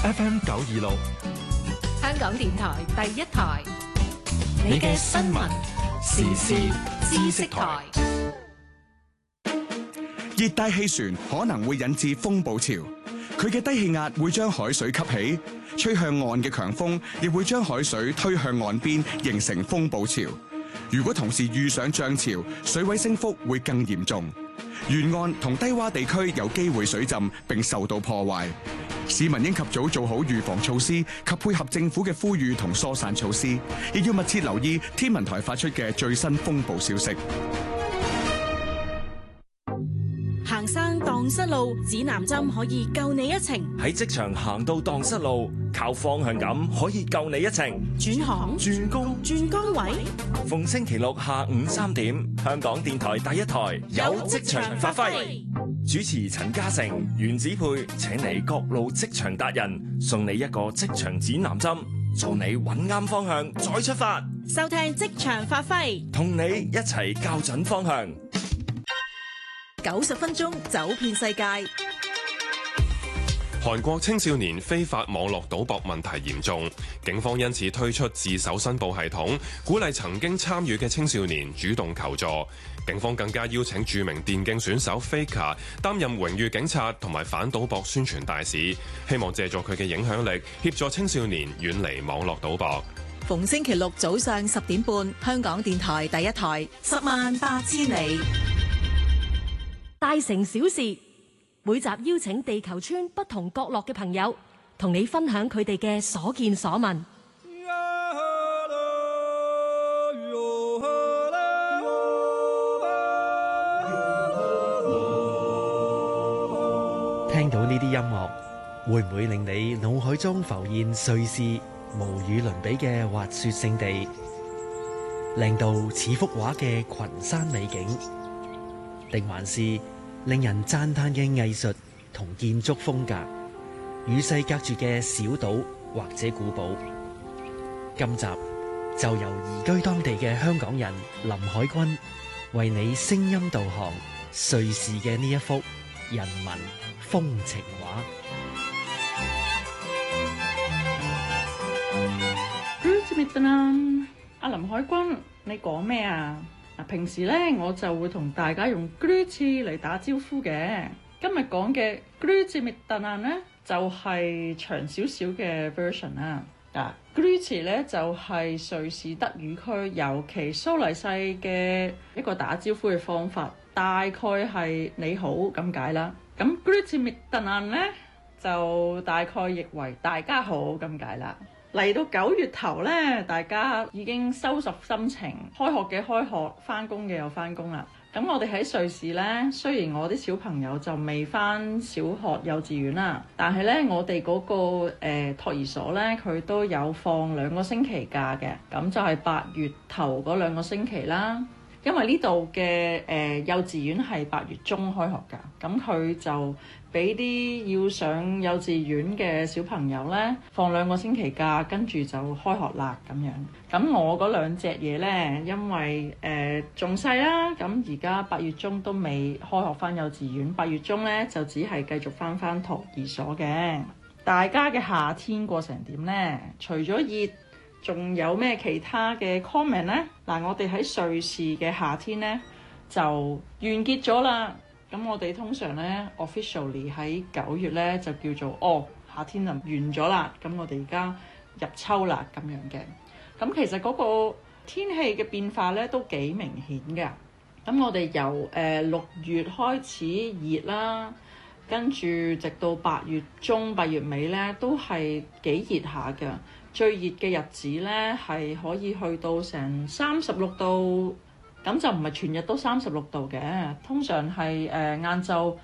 FM 926， 香港電台第一台， 你嘅新聞時事知識台。 熱帶氣旋可能會引致風暴潮，佢嘅低氣壓會將海水吸起，吹向岸嘅強風亦會將海水推向岸邊，形成風暴潮。如果同時遇上漲潮，水位升幅會更嚴重，沿岸同低洼地區有機會水浸並受到破壞。市民應及早做好預防措施及配合政府嘅呼籲同疏散措施，亦要密切留意天文台發出嘅最新風暴消息。 行山蕩失路，指南針可以救你一程。 喺職場行到蕩失路，靠方向感可以救你一程。 轉行、 轉工、 轉崗位， 逢星期六下午3點，香港電台第一台有職場發揮。主持陳嘉誠、袁子佩請嚟各路職場達人，送你一個職場指南針，助你揾啱方向再出發。 收聽職場發揮， 同你一齊校準方向。 90分鐘走遍世界。 韓國青少年非法網絡賭博問題嚴重，警方因此推出自首申報系統，鼓勵曾經參與嘅青少年主動求助。警方更加邀請著名電競選手 Faker 擔任榮譽警察同埋反賭博宣傳大使，希望借助佢嘅影響力協助青少年遠離網絡賭博。 逢星期六早上10點半，香港電台第一台108000里。 大城小事，每集邀請地球村不同角落嘅朋友，同你分享佢哋嘅所見所聞。 聽到呢啲音樂，會唔會令你腦海中浮現瑞士無與倫比嘅滑雪勝地，靚到似幅畫嘅群山美景，定還是令人讚嘆嘅藝術同建築風格，與世隔絕嘅小島或者古堡？今集就由移居當地嘅香港人林海軍為你聲音導航瑞士嘅呢一幅人文風情畫。 阿林海軍，你講咩啊？平時咧我就會同大家用 Grüezi 嚟打招呼嘅。今日講嘅 Grüezi miteinander 咧就係長少少嘅 version 啦。Grüezi 咧就係瑞士德語區，尤其蘇黎世嘅一個打招呼嘅方法，大概係你好咁解啦。咁 Grüezi miteinander 咧就大概譯為大家好咁解啦。嚟到9月頭咧，大家已經收拾心情，開學嘅開學，返工嘅又返工啦。咁我哋喺瑞士咧，雖然我啲小朋友就未返小學、幼稚園啦，但係咧我哋嗰個托兒所咧，佢都有放2個星期假嘅，咁就係8月頭嗰2個星期啦。因為呢度嘅幼稚園係8月中開學㗎，咁佢就俾啲要上幼稚園嘅小朋友呢放2個星期假，跟住就開學啦咁樣。咁我嗰2隻嘢呢，因為仲細啦，咁而家8月中都未開學返幼稚園，8月中呢就只係繼續返托兒所嘅。大家嘅夏天過成點呢？除咗熱，仲有咩其他嘅 comment 呢？嗱，我哋喺瑞士嘅夏天呢就完結咗啦。咁我哋通常呢 officially 喺9月呢就叫做夏天就完咗啦。咁我哋而家入秋啦咁樣嘅。咁其實嗰個天氣嘅變化呢都幾明顯㗎。咁我哋由6月開始熱啦，跟住直到8月中、8月尾呢都係幾熱下㗎。最熱嘅日子呢係可以去到成36度，咁就唔係全日都36度嘅，通常係晏晝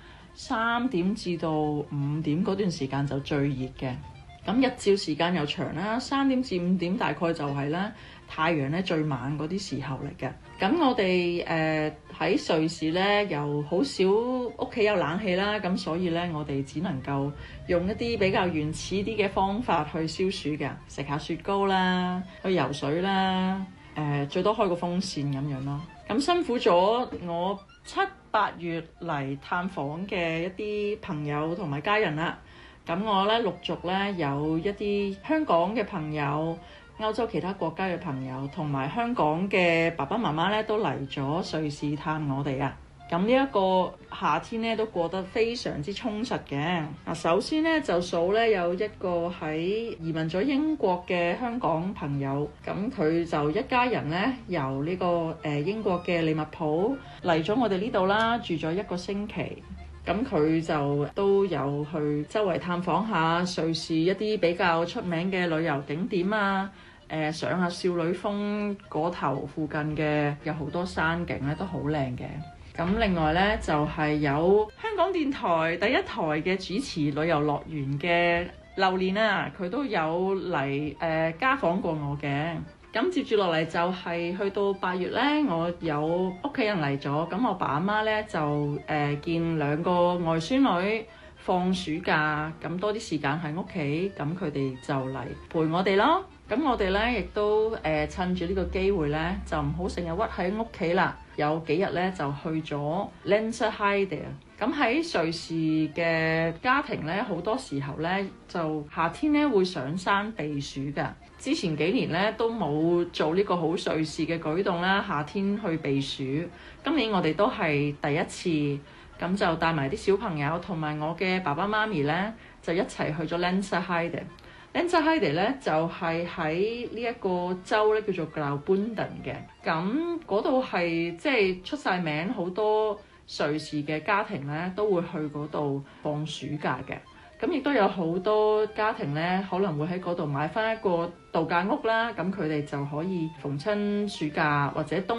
3點至到5點嗰段時間就最熱嘅。咁日照時間又長啦，3點至5點大概就係咧太陽咧最猛嗰啲時候嚟嘅。咁我哋喺瑞士咧又好少屋企有冷氣啦，咁所以咧我哋只能夠用一啲比較原始啲嘅方法去消暑嘅，食下雪糕啦，去游水啦，最多開個風扇咁樣咯。咁辛苦咗我7、8月嚟探訪嘅一啲朋友同埋家人啦。 咁我咧陸續咧有一啲香港嘅朋友、歐洲其他國家嘅朋友，同埋香港嘅爸爸媽媽咧都嚟咗瑞士探我哋啊！咁呢一個夏天咧都過得非常之充實嘅。嗱，首先咧就數咧有一個喺移民咗英國嘅香港朋友，咁佢就一家人咧由呢個英國嘅利物浦嚟咗我哋呢度啦，住咗1個星期。咁佢就都有去周圍探訪下瑞士一啲比較出名嘅旅遊景點啊，上下少女峰嗰頭附近嘅有好多山景咧都好靚嘅。咁另外呢，就係有香港電台第一台嘅主持旅遊樂園嘅榴蓮啊，佢都有嚟家訪過我嘅。咁接住落嚟就係去到8月呢，我有屋企人嚟咗，咁我爸阿媽呢，就見2個外孫女放暑假，咁多啲時間喺屋企，咁佢哋就嚟陪我哋咯。咁我哋呢，亦都趁住呢個機會呢，就唔好成日屈喺屋企啦。有幾日呢，就去咗 Lenzerheide。咁喺瑞士嘅家庭呢，好多時候呢，就夏天呢會上山避暑㗎。之前幾年呢，都冇做呢個好瑞士嘅舉動啦，夏天去避暑。今年我哋都係第一次，咁就帶埋啲小朋友同埋我嘅爸爸媽咪呢，就一齊去咗 Lenzerheide。Lenzerheide 咧就係喺呢一個州咧叫做 Graubünden 嘅，咁嗰度係即係出晒名，好多瑞士嘅家庭咧都會去嗰度放暑假嘅，咁亦都有好多家庭咧可能會喺嗰度買翻一個度假屋啦，咁佢哋就可以逢親暑假或者冬